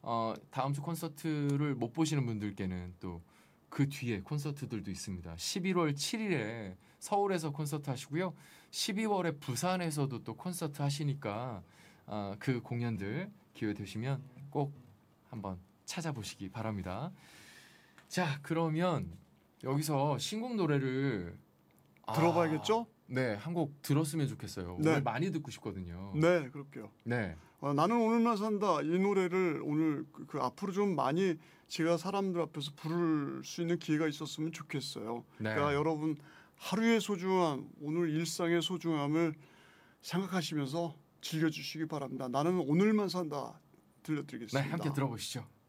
다음 주 콘서트를 못 보시는 분들께는 또 그 뒤에 콘서트들도 있습니다. 11월 7일에 서울에서 콘서트 하시고요. 12월에 부산에서도 또 콘서트 하시니까 그 공연들 기회 되시면 꼭 한번 찾아보시기 바랍니다. 자, 그러면 여기서 신곡 노래를 들어봐야겠죠? 네, 한 곡 들었으면 좋겠어요. 네. 오늘 많이 듣고 싶거든요. 네, 그럴게요. 네. 나는 오늘만 산다 이 노래를 오늘 그 앞으로 좀 많이 제가 사람들 앞에서 부를 수 있는 기회가 있었으면 좋겠어요. 네. 그러니까 여러분 하루의 소중함, 오늘 일상의 소중함을 생각하시면서 즐겨주시기 바랍니다. 나는 오늘만 산다 들려드리겠습니다. 네, 함께 들어보시죠.